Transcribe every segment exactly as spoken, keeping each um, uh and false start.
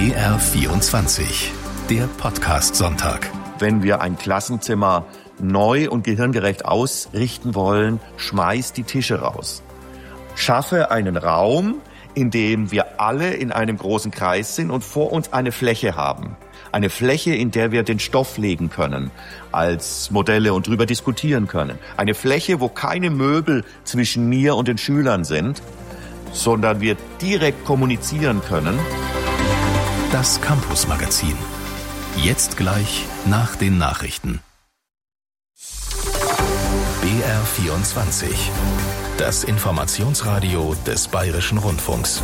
B R vierundzwanzig, der Podcast-Sonntag. Wenn wir ein Klassenzimmer neu und gehirngerecht ausrichten wollen, schmeiß die Tische raus. Schaffe einen Raum, in dem wir alle in einem großen Kreis sind und vor uns eine Fläche haben. Eine Fläche, in der wir den Stoff legen können, als Modelle und drüber diskutieren können. Eine Fläche, wo keine Möbel zwischen mir und den Schülern sind, sondern wir direkt kommunizieren können. Das Campus-Magazin. Jetzt gleich nach den Nachrichten. B R vierundzwanzig. Das Informationsradio des Bayerischen Rundfunks.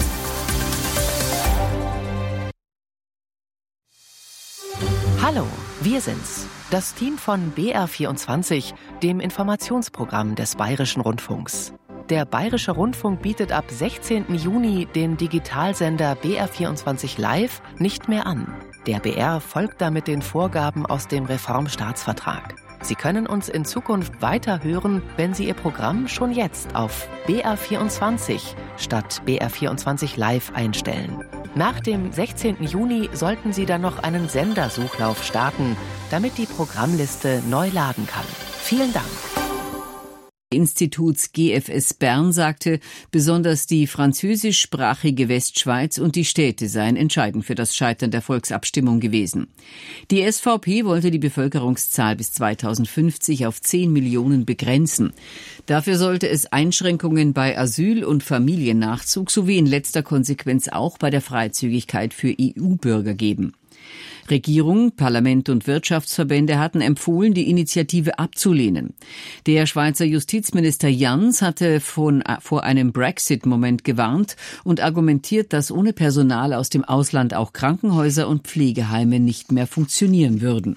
Hallo, wir sind's. Das Team von B R vierundzwanzig, dem Informationsprogramm des Bayerischen Rundfunks. Der Bayerische Rundfunk bietet ab sechzehnten Juni den Digitalsender B R vierundzwanzig Live nicht mehr an. Der B R folgt damit den Vorgaben aus dem Reformstaatsvertrag. Sie können uns in Zukunft weiter hören, wenn Sie Ihr Programm schon jetzt auf B R vierundzwanzig statt B R vierundzwanzig Live einstellen. Nach dem sechzehnten Juni sollten Sie dann noch einen Sendersuchlauf starten, damit die Programmliste neu laden kann. Vielen Dank. Instituts G F S Bern sagte, besonders die französischsprachige Westschweiz und die Städte seien entscheidend für das Scheitern der Volksabstimmung gewesen. Die S V P wollte die Bevölkerungszahl bis zweitausendfünfzig auf zehn Millionen begrenzen. Dafür sollte es Einschränkungen bei Asyl- und Familiennachzug sowie in letzter Konsequenz auch bei der Freizügigkeit für E U-Bürger geben. Regierung, Parlament und Wirtschaftsverbände hatten empfohlen, die Initiative abzulehnen. Der Schweizer Justizminister Jans hatte von, vor einem Brexit-Moment gewarnt und argumentiert, dass ohne Personal aus dem Ausland auch Krankenhäuser und Pflegeheime nicht mehr funktionieren würden.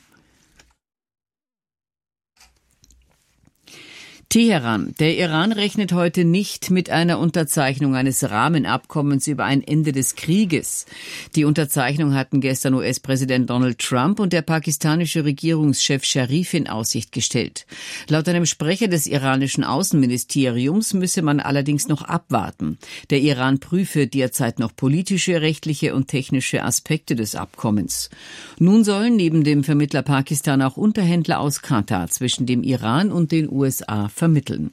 Teheran. Der Iran rechnet heute nicht mit einer Unterzeichnung eines Rahmenabkommens über ein Ende des Krieges. Die Unterzeichnung hatten gestern U S-Präsident Donald Trump und der pakistanische Regierungschef Scharif in Aussicht gestellt. Laut einem Sprecher des iranischen Außenministeriums müsse man allerdings noch abwarten. Der Iran prüfe derzeit noch politische, rechtliche und technische Aspekte des Abkommens. Nun sollen neben dem Vermittler Pakistan auch Unterhändler aus Katar zwischen dem Iran und den U S A vermitteln.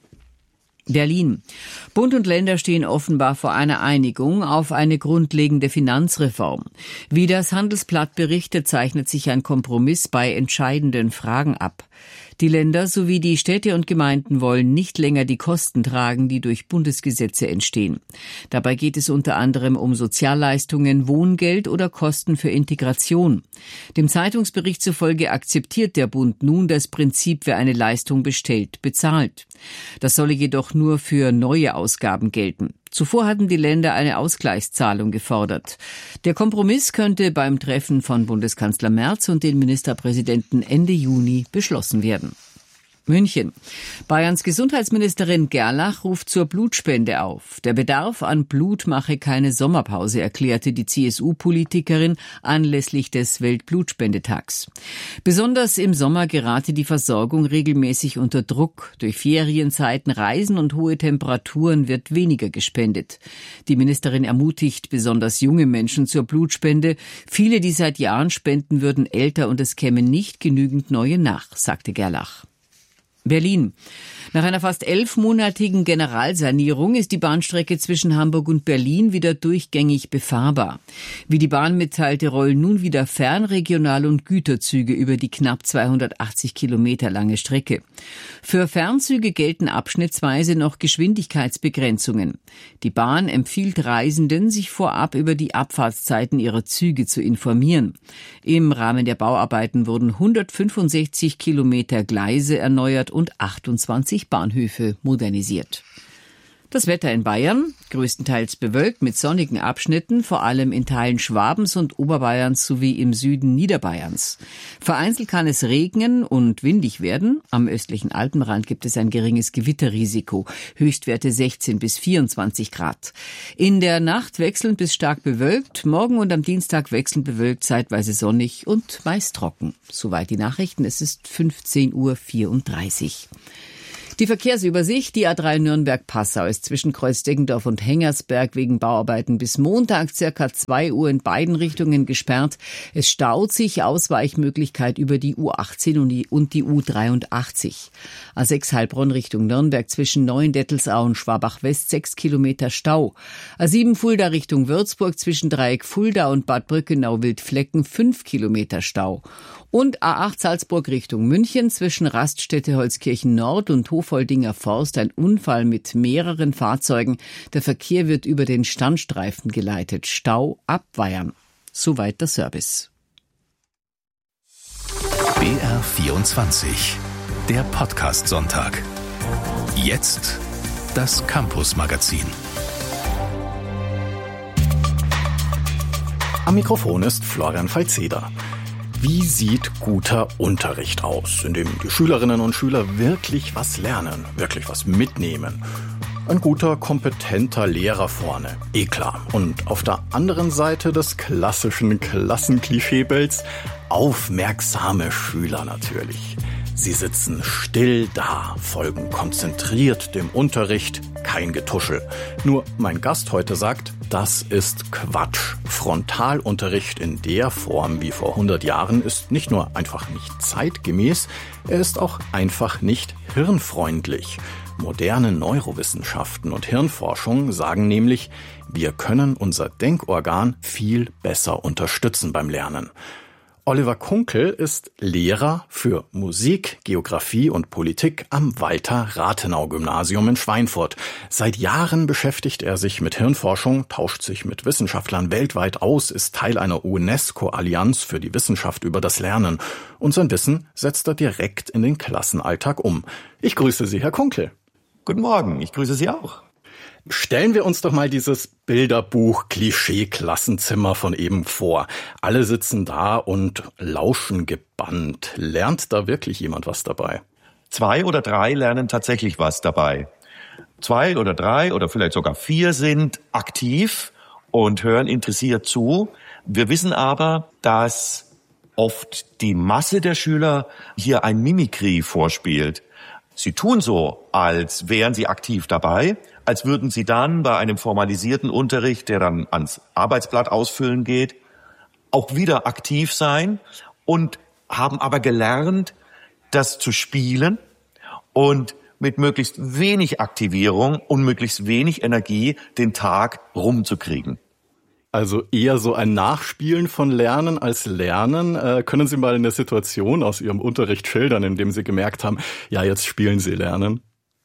Berlin. Bund und Länder stehen offenbar vor einer Einigung auf eine grundlegende Finanzreform. Wie das Handelsblatt berichtet, zeichnet sich ein Kompromiss bei entscheidenden Fragen ab. Die Länder sowie die Städte und Gemeinden wollen nicht länger die Kosten tragen, die durch Bundesgesetze entstehen. Dabei geht es unter anderem um Sozialleistungen, Wohngeld oder Kosten für Integration. Dem Zeitungsbericht zufolge akzeptiert der Bund nun das Prinzip, wer eine Leistung bestellt, bezahlt. Das solle jedoch nur für neue Ausgaben gelten. Zuvor hatten die Länder eine Ausgleichszahlung gefordert. Der Kompromiss könnte beim Treffen von Bundeskanzler Merz und den Ministerpräsidenten Ende Juni beschlossen werden. München. Bayerns Gesundheitsministerin Gerlach ruft zur Blutspende auf. Der Bedarf an Blut mache keine Sommerpause, erklärte die C S U-Politikerin anlässlich des Weltblutspendetags. Besonders im Sommer gerate die Versorgung regelmäßig unter Druck. Durch Ferienzeiten, Reisen und hohe Temperaturen wird weniger gespendet. Die Ministerin ermutigt besonders junge Menschen zur Blutspende. Viele, die seit Jahren spenden, würden älter und es kämen nicht genügend neue nach, sagte Gerlach. Berlin. Nach einer fast elfmonatigen Generalsanierung ist die Bahnstrecke zwischen Hamburg und Berlin wieder durchgängig befahrbar. Wie die Bahn mitteilte, rollen nun wieder Fernregional- und Güterzüge über die knapp zweihundertachtzig Kilometer lange Strecke. Für Fernzüge gelten abschnittsweise noch Geschwindigkeitsbegrenzungen. Die Bahn empfiehlt Reisenden, sich vorab über die Abfahrtszeiten ihrer Züge zu informieren. Im Rahmen der Bauarbeiten wurden hundertfünfundsechzig Kilometer Gleise erneuert und achtundzwanzig Bahnhöfe modernisiert. Das Wetter in Bayern, größtenteils bewölkt mit sonnigen Abschnitten, vor allem in Teilen Schwabens und Oberbayerns sowie im Süden Niederbayerns. Vereinzelt kann es regnen und windig werden. Am östlichen Alpenrand gibt es ein geringes Gewitterrisiko, Höchstwerte sechzehn bis vierundzwanzig Grad. In der Nacht wechselnd bis stark bewölkt, morgen und am Dienstag wechselnd bewölkt, zeitweise sonnig und meist trocken. Soweit die Nachrichten, es ist fünfzehn Uhr vierunddreißig. Die Verkehrsübersicht, die A drei Nürnberg-Passau ist zwischen Kreuz-Deggendorf und Hengersberg wegen Bauarbeiten bis Montag circa zwei Uhr in beiden Richtungen gesperrt. Es staut sich, Ausweichmöglichkeit über die U achtzehn und die, und die U dreiundachtzig. A sechs Heilbronn Richtung Nürnberg zwischen Neuendettelsau und Schwabach-West sechs Kilometer Stau. A sieben Fulda Richtung Würzburg zwischen Dreieck Fulda und Bad Brückenau-Wildflecken fünf Kilometer Stau. Und A acht Salzburg Richtung München zwischen Raststätte Holzkirchen Nord und Hofoldinger Forst ein Unfall mit mehreren Fahrzeugen. Der Verkehr wird über den Standstreifen geleitet. Stau abweiern. Soweit der Service. B R vierundzwanzig, der Podcast-Sonntag. Jetzt das Campus-Magazin. Am Mikrofon ist Florian Falzeder. Wie sieht guter Unterricht aus, in dem die Schülerinnen und Schüler wirklich was lernen, wirklich was mitnehmen? Ein guter, kompetenter Lehrer vorne, eh klar. Und auf der anderen Seite des klassischen Klassenklischeebilds aufmerksame Schüler natürlich. Sie sitzen still da, folgen konzentriert dem Unterricht, kein Getuschel. Nur mein Gast heute sagt, das ist Quatsch. Frontalunterricht in der Form wie vor hundert Jahren ist nicht nur einfach nicht zeitgemäß, er ist auch einfach nicht hirnfreundlich. Moderne Neurowissenschaften und Hirnforschung sagen nämlich, wir können unser Denkorgan viel besser unterstützen beim Lernen. Oliver Kunkel ist Lehrer für Musik, Geografie und Politik am Walter-Rathenau-Gymnasium in Schweinfurt. Seit Jahren beschäftigt er sich mit Hirnforschung, tauscht sich mit Wissenschaftlern weltweit aus, ist Teil einer UNESCO-Allianz für die Wissenschaft über das Lernen. Und sein Wissen setzt er direkt in den Klassenalltag um. Ich grüße Sie, Herr Kunkel. Guten Morgen, ich grüße Sie auch. Stellen wir uns doch mal dieses Bilderbuch Klischee-Klassenzimmer von eben vor. Alle sitzen da und lauschen gebannt. Lernt da wirklich jemand was dabei? Zwei oder drei lernen tatsächlich was dabei. Zwei oder drei oder vielleicht sogar vier sind aktiv und hören interessiert zu. Wir wissen aber, dass oft die Masse der Schüler hier ein Mimikry vorspielt. Sie tun so, als wären sie aktiv dabei, als würden sie dann bei einem formalisierten Unterricht, der dann ans Arbeitsblatt ausfüllen geht, auch wieder aktiv sein und haben aber gelernt, das zu spielen und mit möglichst wenig Aktivierung und möglichst wenig Energie den Tag rumzukriegen. Also eher so ein Nachspielen von Lernen als Lernen. Äh, können Sie mal eine Situation aus Ihrem Unterricht schildern, in dem Sie gemerkt haben, ja, jetzt spielen Sie Lernen?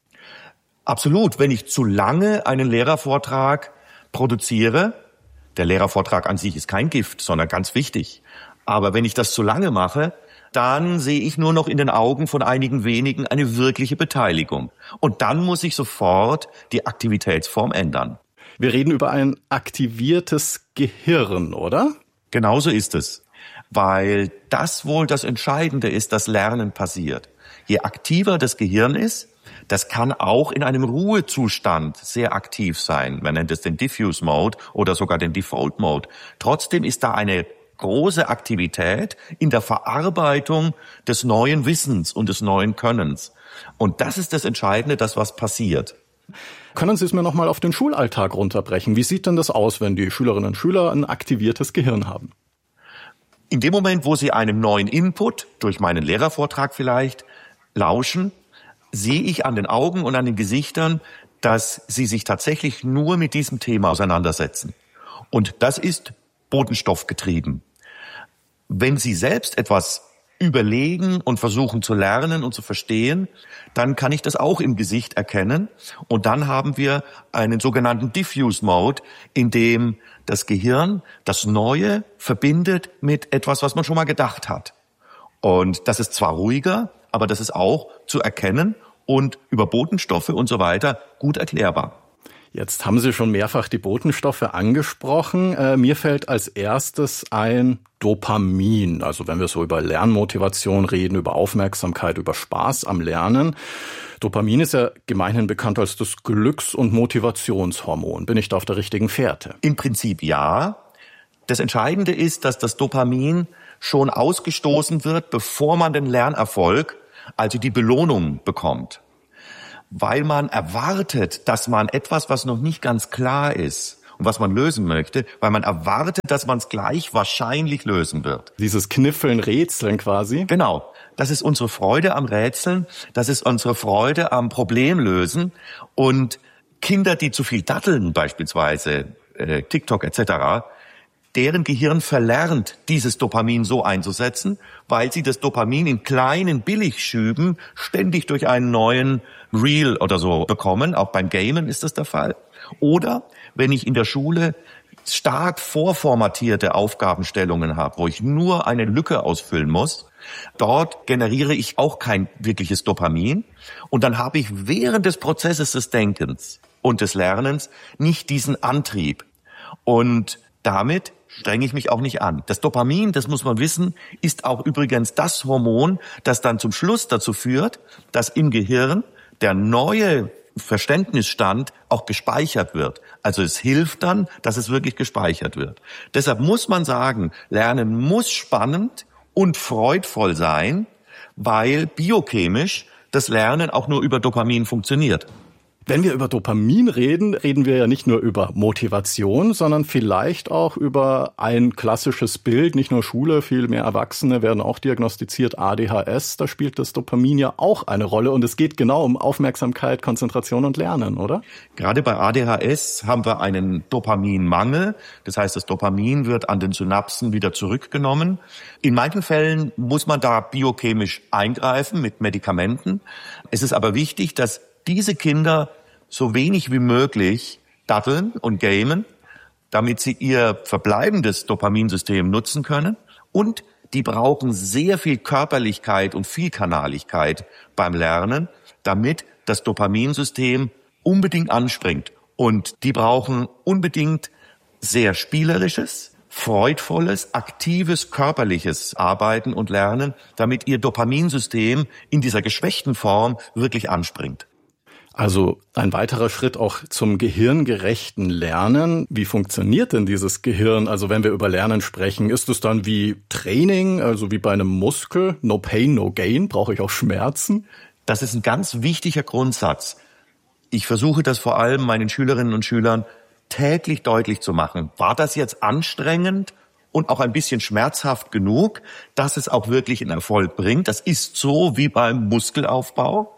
Absolut. Wenn ich zu lange einen Lehrervortrag produziere, der Lehrervortrag an sich ist kein Gift, sondern ganz wichtig. Aber wenn ich das zu lange mache, dann sehe ich nur noch in den Augen von einigen wenigen eine wirkliche Beteiligung. Und dann muss ich sofort die Aktivitätsform ändern. Wir reden über ein aktiviertes Gehirn, oder? Genauso ist es, weil das wohl das Entscheidende ist, dass Lernen passiert. Je aktiver das Gehirn ist, das kann auch in einem Ruhezustand sehr aktiv sein. Man nennt es den Diffuse Mode oder sogar den Default Mode. Trotzdem ist da eine große Aktivität in der Verarbeitung des neuen Wissens und des neuen Könnens. Und das ist das Entscheidende, dass was passiert. Können Sie es mir noch mal auf den Schulalltag runterbrechen? Wie sieht denn das aus, wenn die Schülerinnen und Schüler ein aktiviertes Gehirn haben? In dem Moment, wo sie einem neuen Input, durch meinen Lehrervortrag vielleicht, lauschen, sehe ich an den Augen und an den Gesichtern, dass sie sich tatsächlich nur mit diesem Thema auseinandersetzen. Und das ist botenstoffgetrieben. Wenn Sie selbst etwas überlegen und versuchen zu lernen und zu verstehen, dann kann ich das auch im Gesicht erkennen. Und dann haben wir einen sogenannten Diffuse Mode, in dem das Gehirn das Neue verbindet mit etwas, was man schon mal gedacht hat. Und das ist zwar ruhiger, aber das ist auch zu erkennen und über Botenstoffe und so weiter gut erklärbar. Jetzt haben Sie schon mehrfach die Botenstoffe angesprochen. Äh, mir fällt als erstes ein Dopamin. Also wenn wir so über Lernmotivation reden, über Aufmerksamkeit, über Spaß am Lernen. Dopamin ist ja gemeinhin bekannt als das Glücks- und Motivationshormon. Bin ich da auf der richtigen Fährte? Im Prinzip ja. Das Entscheidende ist, dass das Dopamin schon ausgestoßen wird, bevor man den Lernerfolg, also die Belohnung, bekommt. weil man erwartet, dass man etwas, was noch nicht ganz klar ist und was man lösen möchte, weil man erwartet, dass man es gleich wahrscheinlich lösen wird. Dieses Kniffeln, Rätseln quasi. Genau. Das ist unsere Freude am Rätseln, das ist unsere Freude am Problemlösen. Und Kinder, die zu viel datteln, beispielsweise äh, TikTok et cetera, deren Gehirn verlernt, dieses Dopamin so einzusetzen, weil sie das Dopamin in kleinen Billigschüben ständig durch einen neuen Reel oder so bekommen. Auch beim Gamen ist das der Fall. Oder wenn ich in der Schule stark vorformatierte Aufgabenstellungen habe, wo ich nur eine Lücke ausfüllen muss, dort generiere ich auch kein wirkliches Dopamin. Und dann habe ich während des Prozesses des Denkens und des Lernens nicht diesen Antrieb. Und damit strenge ich mich auch nicht an. Das Dopamin, das muss man wissen, ist auch übrigens das Hormon, das dann zum Schluss dazu führt, dass im Gehirn der neue Verständnisstand auch gespeichert wird. Also es hilft dann, dass es wirklich gespeichert wird. Deshalb muss man sagen, Lernen muss spannend und freudvoll sein, weil biochemisch das Lernen auch nur über Dopamin funktioniert. Wenn wir über Dopamin reden, reden wir ja nicht nur über Motivation, sondern vielleicht auch über ein klassisches Bild. Nicht nur Schule, viel mehr Erwachsene werden auch diagnostiziert, A D H S. Da spielt das Dopamin ja auch eine Rolle. Und es geht genau um Aufmerksamkeit, Konzentration und Lernen, oder? Gerade bei A D H S haben wir einen Dopaminmangel. Das heißt, das Dopamin wird an den Synapsen wieder zurückgenommen. In manchen Fällen muss man da biochemisch eingreifen mit Medikamenten. Es ist aber wichtig, dass diese Kinder so wenig wie möglich datteln und gamen, damit sie ihr verbleibendes Dopaminsystem nutzen können. Und die brauchen sehr viel Körperlichkeit und Vielkanaligkeit beim Lernen, damit das Dopaminsystem unbedingt anspringt. Und die brauchen unbedingt sehr spielerisches, freudvolles, aktives, körperliches Arbeiten und Lernen, damit ihr Dopaminsystem in dieser geschwächten Form wirklich anspringt. Also ein weiterer Schritt auch zum gehirngerechten Lernen. Wie funktioniert denn dieses Gehirn? Also wenn wir über Lernen sprechen, ist es dann wie Training, also wie bei einem Muskel? No pain, no gain? Brauche ich auch Schmerzen? Das ist ein ganz wichtiger Grundsatz. Ich versuche das vor allem meinen Schülerinnen und Schülern täglich deutlich zu machen. War das jetzt anstrengend und auch ein bisschen schmerzhaft genug, dass es auch wirklich einen Erfolg bringt? Das ist so wie beim Muskelaufbau.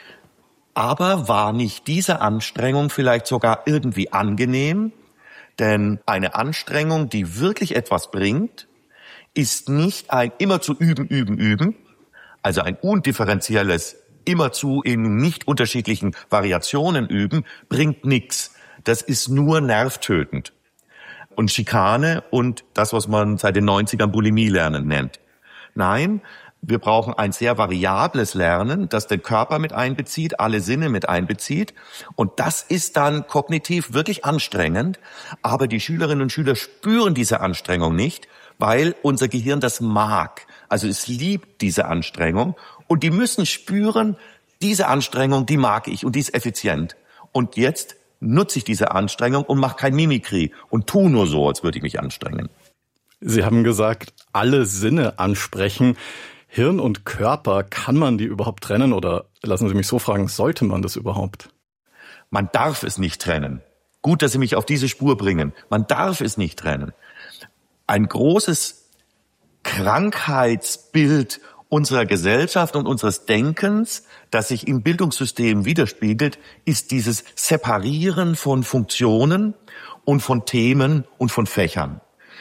Aber war nicht diese Anstrengung vielleicht sogar irgendwie angenehm? Denn eine Anstrengung, die wirklich etwas bringt, ist nicht ein immerzu üben, üben, üben, also ein undifferenzielles immerzu in nicht unterschiedlichen Variationen üben, bringt nichts. Das ist nur nervtötend. Und Schikane und das, was man seit den neunzigern Bulimie lernen nennt. Nein, wir brauchen ein sehr variables Lernen, das den Körper mit einbezieht, alle Sinne mit einbezieht. Und das ist dann kognitiv wirklich anstrengend. Aber die Schülerinnen und Schüler spüren diese Anstrengung nicht, weil unser Gehirn das mag. Also es liebt diese Anstrengung. Und die müssen spüren, diese Anstrengung, die mag ich und die ist effizient. Und jetzt nutze ich diese Anstrengung und mache kein Mimikry und tu nur so, als würde ich mich anstrengen. Sie haben gesagt, alle Sinne ansprechen. Hirn und Körper, kann man die überhaupt trennen oder lassen Sie mich so fragen, sollte man das überhaupt? Man darf es nicht trennen. Gut, dass Sie mich auf diese Spur bringen. Man darf es nicht trennen. Ein großes Krankheitsbild unserer Gesellschaft und unseres Denkens, das sich im Bildungssystem widerspiegelt, ist dieses Separieren von Funktionen und von Themen und von Fächern.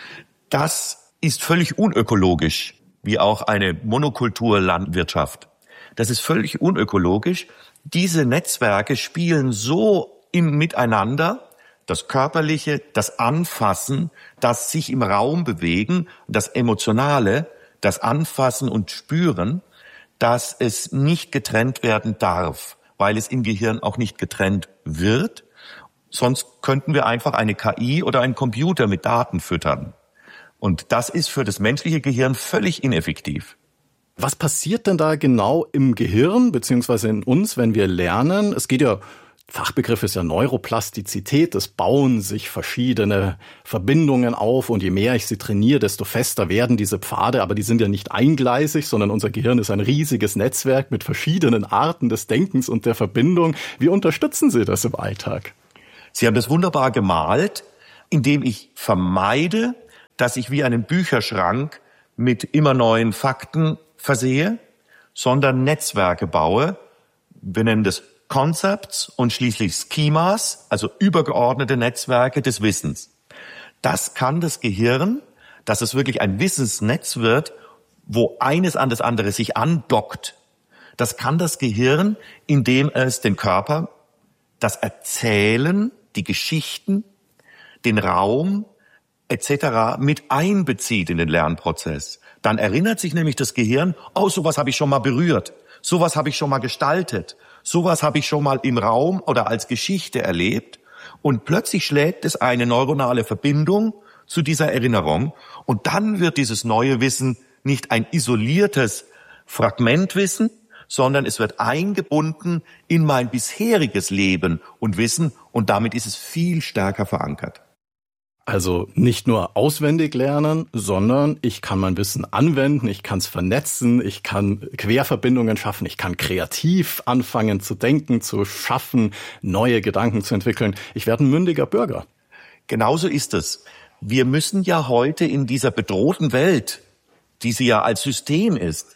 Das ist völlig unökologisch, wie auch eine Monokulturlandwirtschaft. Das ist völlig unökologisch. Diese Netzwerke spielen so im Miteinander, das Körperliche, das Anfassen, das sich im Raum bewegen, das Emotionale, das Anfassen und Spüren, dass es nicht getrennt werden darf, weil es im Gehirn auch nicht getrennt wird. Sonst könnten wir einfach eine K I oder einen Computer mit Daten füttern. Und das ist für das menschliche Gehirn völlig ineffektiv. Was passiert denn da genau im Gehirn beziehungsweise in uns, wenn wir lernen? Es geht ja Fachbegriff ist ja Neuroplastizität. Es bauen sich verschiedene Verbindungen auf und je mehr ich sie trainiere, desto fester werden diese Pfade. Aber die sind ja nicht eingleisig, sondern unser Gehirn ist ein riesiges Netzwerk mit verschiedenen Arten des Denkens und der Verbindung. Wie unterstützen Sie das im Alltag? Sie haben das wunderbar gemalt, indem ich vermeide, dass ich wie einen Bücherschrank mit immer neuen Fakten versehe, sondern Netzwerke baue. Wir nennen das Concepts und schließlich Schemas, also übergeordnete Netzwerke des Wissens. Das kann das Gehirn, dass es wirklich ein Wissensnetz wird, wo eines an das andere sich andockt. Das kann das Gehirn, indem es den Körper, das Erzählen, die Geschichten, den Raum et cetera mit einbezieht in den Lernprozess. Dann erinnert sich nämlich das Gehirn, oh, sowas habe ich schon mal berührt, sowas habe ich schon mal gestaltet, sowas habe ich schon mal im Raum oder als Geschichte erlebt. Und plötzlich schlägt es eine neuronale Verbindung zu dieser Erinnerung. Und dann wird dieses neue Wissen nicht ein isoliertes Fragmentwissen, sondern es wird eingebunden in mein bisheriges Leben und Wissen. Und damit ist es viel stärker verankert. Also nicht nur auswendig lernen, sondern ich kann mein Wissen anwenden, ich kann es vernetzen, ich kann Querverbindungen schaffen, ich kann kreativ anfangen zu denken, zu schaffen, neue Gedanken zu entwickeln. Ich werde ein mündiger Bürger. Genauso ist es. Wir müssen ja heute in dieser bedrohten Welt, die sie ja als System ist,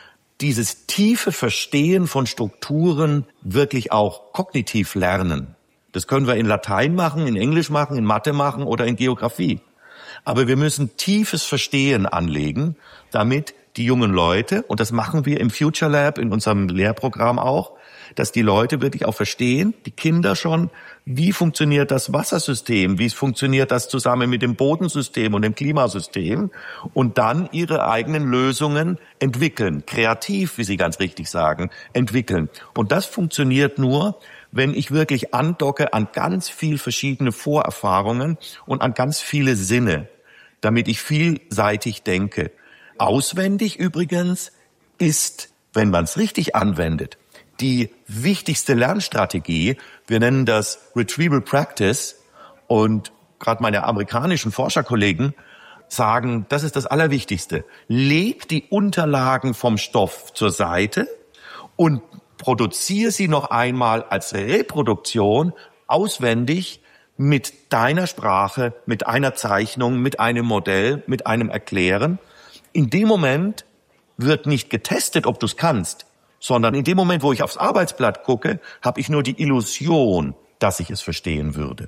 dieses tiefe Verstehen von Strukturen wirklich auch kognitiv lernen. Das können wir in Latein machen, in Englisch machen, in Mathe machen oder in Geografie. Aber wir müssen tiefes Verstehen anlegen, damit die jungen Leute, und das machen wir im Future Lab, in unserem Lehrprogramm auch, dass die Leute wirklich auch verstehen, die Kinder schon, wie funktioniert das Wassersystem, wie funktioniert das zusammen mit dem Bodensystem und dem Klimasystem und dann ihre eigenen Lösungen entwickeln, kreativ, wie Sie ganz richtig sagen, entwickeln. Und das funktioniert nur, wenn ich wirklich andocke an ganz viel verschiedene Vorerfahrungen und an ganz viele Sinne, damit ich vielseitig denke. Auswendig übrigens ist, wenn man es richtig anwendet, die wichtigste Lernstrategie. Wir nennen das Retrieval Practice und gerade meine amerikanischen Forscherkollegen sagen, das ist das Allerwichtigste. Leg die Unterlagen vom Stoff zur Seite und produziere sie noch einmal als Reproduktion auswendig mit deiner Sprache, mit einer Zeichnung, mit einem Modell, mit einem Erklären. In dem Moment wird nicht getestet, ob du es kannst, sondern in dem Moment, wo ich aufs Arbeitsblatt gucke, habe ich nur die Illusion, dass ich es verstehen würde.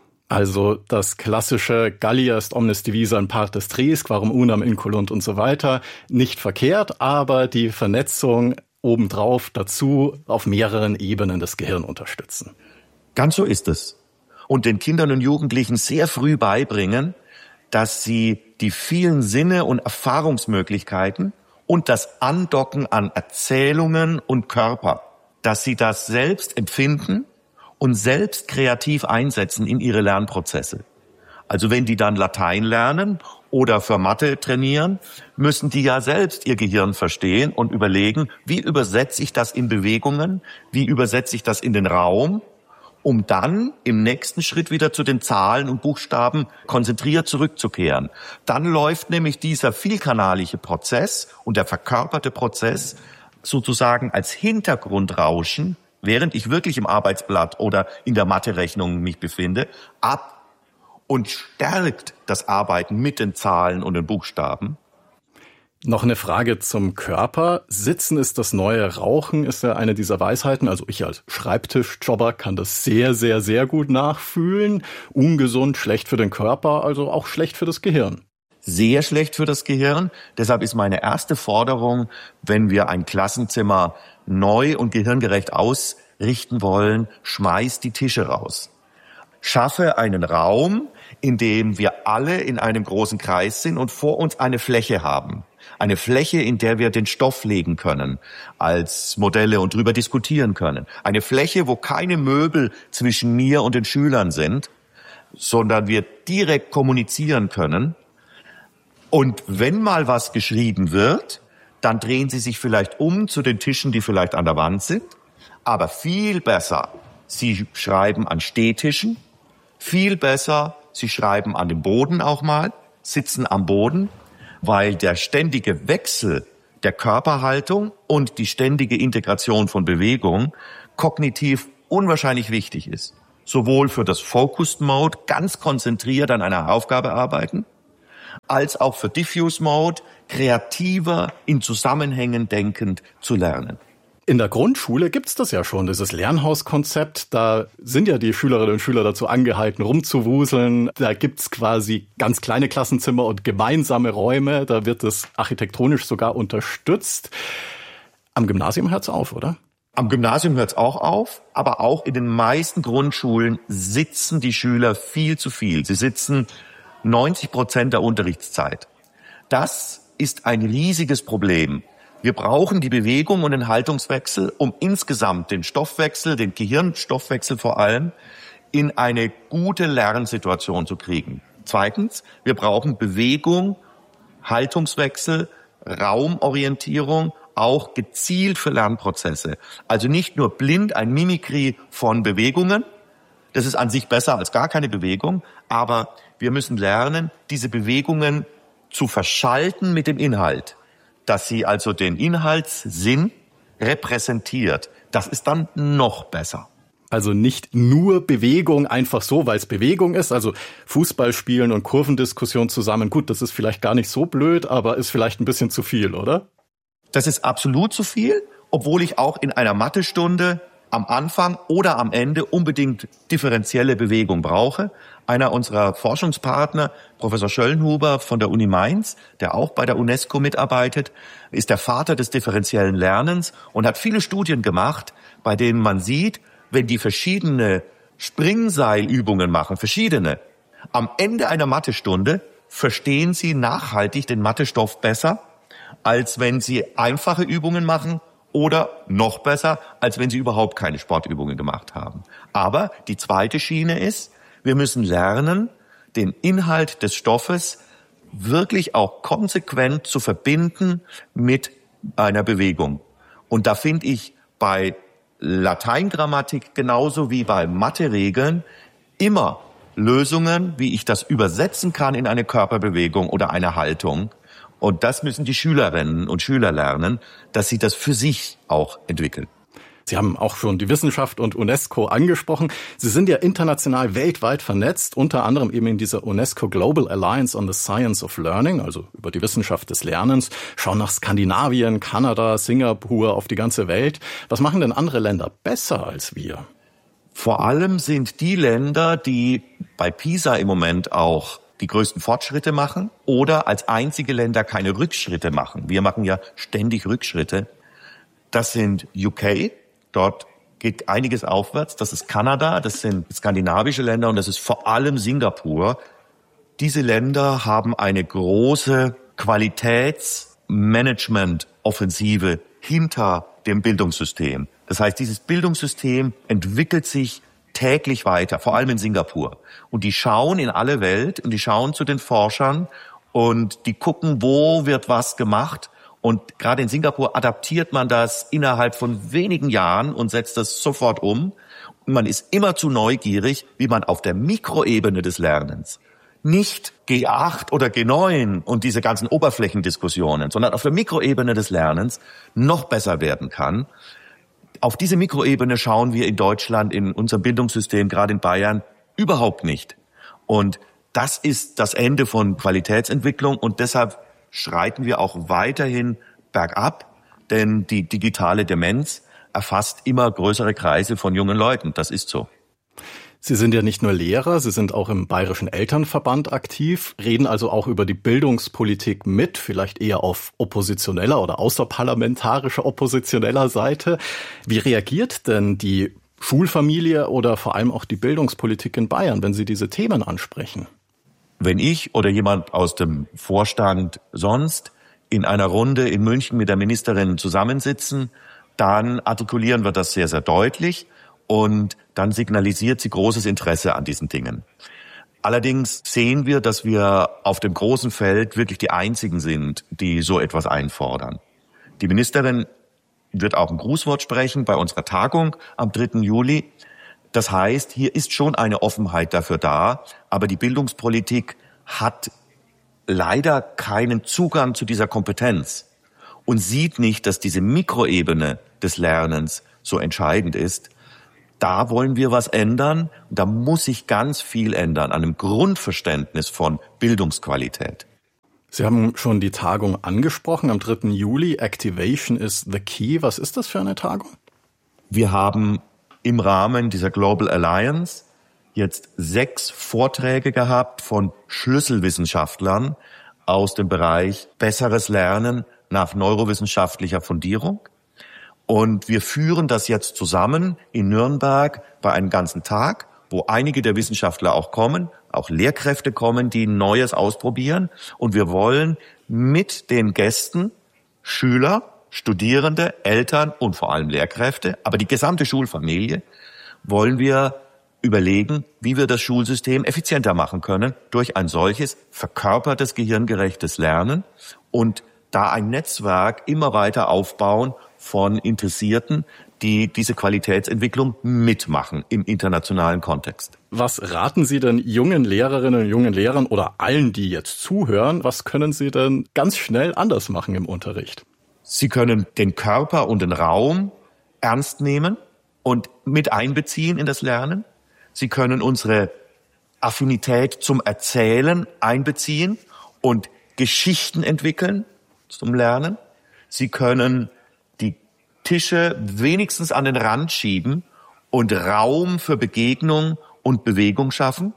Also das klassische Gallia est omnis divisa in partes tres, quarum unam incolunt und so weiter, nicht verkehrt, aber die Vernetzung obendrauf dazu auf mehreren Ebenen das Gehirn unterstützen. Ganz so ist es. Und den Kindern und Jugendlichen sehr früh beibringen, dass sie die vielen Sinne und Erfahrungsmöglichkeiten und das Andocken an Erzählungen und Körper, dass sie das selbst empfinden und selbst kreativ einsetzen in ihre Lernprozesse. Also wenn die dann Latein lernen oder für Mathe trainieren, müssen die ja selbst ihr Gehirn verstehen und überlegen, wie übersetze ich das in Bewegungen, wie übersetze ich das in den Raum, um dann im nächsten Schritt wieder zu den Zahlen und Buchstaben konzentriert zurückzukehren. Dann läuft nämlich dieser vielkanalige Prozess und der verkörperte Prozess sozusagen als Hintergrundrauschen, während ich wirklich im Arbeitsblatt oder in der Mathe-Rechnung mich befinde, ab und stärkt das Arbeiten mit den Zahlen und den Buchstaben. Noch eine Frage zum Körper. Sitzen ist das neue Rauchen, ist ja eine dieser Weisheiten. Also ich als Schreibtischjobber kann das sehr, sehr, sehr gut nachfühlen. Ungesund, schlecht für den Körper, also auch schlecht für das Gehirn. Sehr schlecht für das Gehirn. Deshalb ist meine erste Forderung, wenn wir ein Klassenzimmer neu und gehirngerecht ausrichten wollen, schmeiß die Tische raus. Schaffe einen Raum, in dem wir alle in einem großen Kreis sind und vor uns eine Fläche haben. Eine Fläche, in der wir den Stoff legen können, als Modelle und drüber diskutieren können. Eine Fläche, wo keine Möbel zwischen mir und den Schülern sind, sondern wir direkt kommunizieren können. Und wenn mal was geschrieben wird, dann drehen sie sich vielleicht um zu den Tischen, die vielleicht an der Wand sind. Aber viel besser, Sie schreiben an Stehtischen. Viel besser, sie schreiben an dem Boden auch mal, sitzen am Boden, weil der ständige Wechsel der Körperhaltung und die ständige Integration von Bewegung kognitiv unwahrscheinlich wichtig ist. Sowohl für das Focused Mode, ganz konzentriert an einer Aufgabe arbeiten, als auch für Diffuse Mode, kreativer, in Zusammenhängen denkend zu lernen. In der Grundschule gibt's das ja schon, dieses Lernhauskonzept. Da sind ja die Schülerinnen und Schüler dazu angehalten, rumzuwuseln. Da gibt's quasi ganz kleine Klassenzimmer und gemeinsame Räume. Da wird es architektonisch sogar unterstützt. Am Gymnasium hört's auf, oder? Am Gymnasium hört's auch auf, aber auch in den meisten Grundschulen sitzen die Schüler viel zu viel. Sie sitzen neunzig Prozent der Unterrichtszeit. Das ist ein riesiges Problem. Wir brauchen die Bewegung und den Haltungswechsel, um insgesamt den Stoffwechsel, den Gehirnstoffwechsel vor allem, in eine gute Lernsituation zu kriegen. Zweitens, wir brauchen Bewegung, Haltungswechsel, Raumorientierung, auch gezielt für Lernprozesse. Also nicht nur blind ein Mimikry von Bewegungen. Das ist an sich besser als gar keine Bewegung. Aber wir müssen lernen, diese Bewegungen zu verschalten mit dem Inhalt. Dass sie also den Inhaltssinn repräsentiert. Das ist dann noch besser. Also nicht nur Bewegung einfach so, weil es Bewegung ist. Also Fußball spielen und Kurvendiskussion zusammen. Gut, das ist vielleicht gar nicht so blöd, aber ist vielleicht ein bisschen zu viel, oder? Das ist absolut zu viel, obwohl ich auch in einer Mathestunde am Anfang oder am Ende unbedingt differenzielle Bewegung brauche. Einer unserer Forschungspartner, Professor Schöllenhuber von der Uni Mainz, der auch bei der UNESCO mitarbeitet, ist der Vater des differenziellen Lernens und hat viele Studien gemacht, bei denen man sieht, wenn die verschiedene Springseilübungen machen, verschiedene, am Ende einer Mathestunde verstehen sie nachhaltig den Mathestoff besser, als wenn sie einfache Übungen machen oder noch besser, als wenn sie überhaupt keine Sportübungen gemacht haben. Aber die zweite Schiene ist, wir müssen lernen, den Inhalt des Stoffes wirklich auch konsequent zu verbinden mit einer Bewegung. Und da finde ich bei Lateingrammatik genauso wie bei Mathe-Regeln immer Lösungen, wie ich das übersetzen kann in eine Körperbewegung oder eine Haltung. Und das müssen die Schülerinnen und Schüler lernen, dass sie das für sich auch entwickeln. Sie haben auch schon die Wissenschaft und UNESCO angesprochen. Sie sind ja international weltweit vernetzt, unter anderem eben in dieser UNESCO Global Alliance on the Science of Learning, also über die Wissenschaft des Lernens, schauen nach Skandinavien, Kanada, Singapur, auf die ganze Welt. Was machen denn andere Länder besser als wir? Vor allem sind die Länder, die bei PISA im Moment auch die größten Fortschritte machen oder als einzige Länder keine Rückschritte machen. Wir machen ja ständig Rückschritte. Das sind U K, dort geht einiges aufwärts. Das ist Kanada, das sind skandinavische Länder und das ist vor allem Singapur. Diese Länder haben eine große Qualitätsmanagement-Offensive hinter dem Bildungssystem. Das heißt, dieses Bildungssystem entwickelt sich täglich weiter, vor allem in Singapur. Und die schauen in alle Welt und die schauen zu den Forschern und die gucken, wo wird was gemacht. Und gerade in Singapur adaptiert man das innerhalb von wenigen Jahren und setzt das sofort um. Und man ist immer zu neugierig, wie man auf der Mikroebene des Lernens, nicht G acht oder G neun und diese ganzen Oberflächendiskussionen, sondern auf der Mikroebene des Lernens noch besser werden kann. Auf diese Mikroebene schauen wir in Deutschland, in unserem Bildungssystem, gerade in Bayern, überhaupt nicht. Und das ist das Ende von Qualitätsentwicklung und deshalb schreiten wir auch weiterhin bergab, denn die digitale Demenz erfasst immer größere Kreise von jungen Leuten. Das ist so. Sie sind ja nicht nur Lehrer, Sie sind auch im Bayerischen Elternverband aktiv, reden also auch über die Bildungspolitik mit, vielleicht eher auf oppositioneller oder außerparlamentarischer oppositioneller Seite. Wie reagiert denn die Schulfamilie oder vor allem auch die Bildungspolitik in Bayern, wenn Sie diese Themen ansprechen? Wenn ich oder jemand aus dem Vorstand sonst in einer Runde in München mit der Ministerin zusammensitzen, dann artikulieren wir das sehr, sehr deutlich. Und dann signalisiert sie großes Interesse an diesen Dingen. Allerdings sehen wir, dass wir auf dem großen Feld wirklich die Einzigen sind, die so etwas einfordern. Die Ministerin wird auch ein Grußwort sprechen bei unserer Tagung am dritten Juli. Das heißt, hier ist schon eine Offenheit dafür da, aber die Bildungspolitik hat leider keinen Zugang zu dieser Kompetenz und sieht nicht, dass diese Mikroebene des Lernens so entscheidend ist. Da wollen wir was ändern. Da muss sich ganz viel ändern an einem Grundverständnis von Bildungsqualität. Sie haben schon die Tagung angesprochen am dritten Juli. Activation is the key. Was ist das für eine Tagung? Wir haben im Rahmen dieser Global Alliance jetzt sechs Vorträge gehabt von Schlüsselwissenschaftlern aus dem Bereich besseres Lernen nach neurowissenschaftlicher Fundierung. Und wir führen das jetzt zusammen in Nürnberg bei einem ganzen Tag, wo einige der Wissenschaftler auch kommen, auch Lehrkräfte kommen, die Neues ausprobieren. Und wir wollen mit den Gästen Schüler, Studierende, Eltern und vor allem Lehrkräfte, aber die gesamte Schulfamilie, wollen wir überlegen, wie wir das Schulsystem effizienter machen können durch ein solches verkörpertes, gehirngerechtes Lernen und da ein Netzwerk immer weiter aufbauen von Interessierten, die diese Qualitätsentwicklung mitmachen im internationalen Kontext. Was raten Sie denn jungen Lehrerinnen und jungen Lehrern oder allen, die jetzt zuhören, was können sie denn ganz schnell anders machen im Unterricht? Sie können den Körper und den Raum ernst nehmen und mit einbeziehen in das Lernen. Sie können unsere Affinität zum Erzählen einbeziehen und Geschichten entwickeln zum Lernen. Sie können die Tische wenigstens an den Rand schieben und Raum für Begegnung und Bewegung schaffen.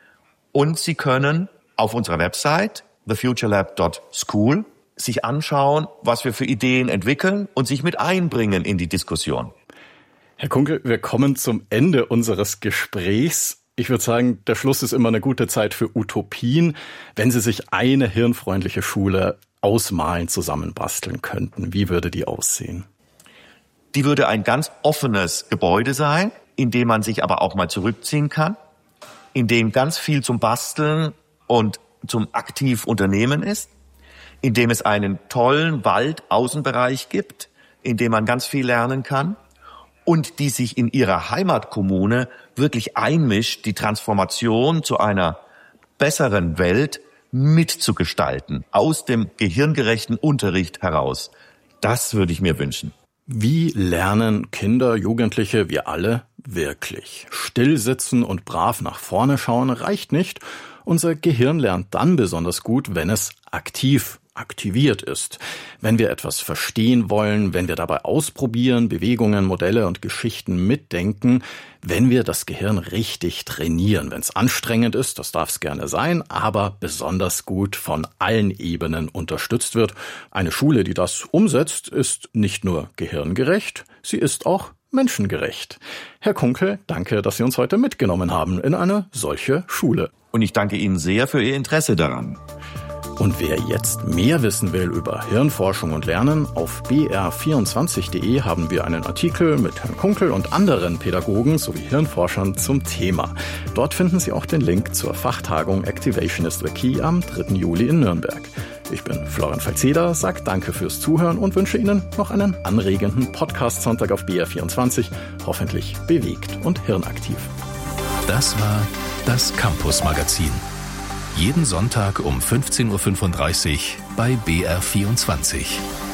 Und Sie können auf unserer Website the future lab dot school sich anschauen, was wir für Ideen entwickeln und sich mit einbringen in die Diskussion. Herr Kunkel, wir kommen zum Ende unseres Gesprächs. Ich würde sagen, der Schluss ist immer eine gute Zeit für Utopien. Wenn Sie sich eine hirnfreundliche Schule ausmalen, zusammenbasteln könnten, wie würde die aussehen? Die würde ein ganz offenes Gebäude sein, in dem man sich aber auch mal zurückziehen kann, in dem ganz viel zum Basteln und zum aktiv Unternehmen ist, in dem es einen tollen Wald-Außenbereich gibt, in dem man ganz viel lernen kann und die sich in ihrer Heimatkommune wirklich einmischt, die Transformation zu einer besseren Welt mitzugestalten, aus dem gehirngerechten Unterricht heraus. Das würde ich mir wünschen. Wie lernen Kinder, Jugendliche, wir alle wirklich? Still sitzen und brav nach vorne schauen reicht nicht. Unser Gehirn lernt dann besonders gut, wenn es aktiv aktiviert ist. Wenn wir etwas verstehen wollen, wenn wir dabei ausprobieren, Bewegungen, Modelle und Geschichten mitdenken, wenn wir das Gehirn richtig trainieren. Wenn es anstrengend ist, das darf es gerne sein, aber besonders gut von allen Ebenen unterstützt wird. Eine Schule, die das umsetzt, ist nicht nur gehirngerecht, sie ist auch menschengerecht. Herr Kunkel, danke, dass Sie uns heute mitgenommen haben in eine solche Schule. Und ich danke Ihnen sehr für Ihr Interesse daran. Und wer jetzt mehr wissen will über Hirnforschung und Lernen, auf b r vierundzwanzig punkt de haben wir einen Artikel mit Herrn Kunkel und anderen Pädagogen sowie Hirnforschern zum Thema. Dort finden Sie auch den Link zur Fachtagung Activation is the Key am dritten Juli in Nürnberg. Ich bin Florian Falzeder, sage danke fürs Zuhören und wünsche Ihnen noch einen anregenden Podcast-Sonntag auf B R vierundzwanzig, hoffentlich bewegt und hirnaktiv. Das war das Campus-Magazin. Jeden Sonntag um fünfzehn Uhr fünfunddreißig bei B R vierundzwanzig.